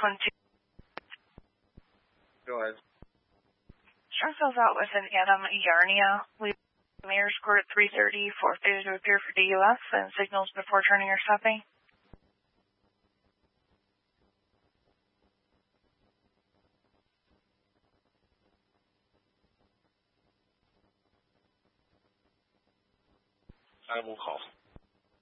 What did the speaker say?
612. Go ahead. Sure fills out with an Adam Yarnia. Leave Mayor's Court at 3:30 for failure to appear for DUF and signals before turning or stopping. Animal call.